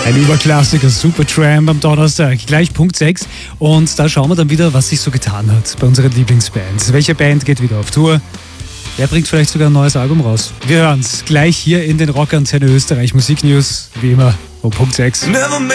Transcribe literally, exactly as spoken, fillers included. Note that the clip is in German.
Ein Überklassiker, Supertramp am Donnerstag, gleich Punkt sechs. Und da schauen wir dann wieder, was sich so getan hat bei unseren Lieblingsbands. Welche Band geht wieder auf Tour? Wer bringt vielleicht sogar ein neues Album raus? Wir hören es gleich hier in den Rockantenne Österreich Musiknews, wie immer um Punkt sechs. Never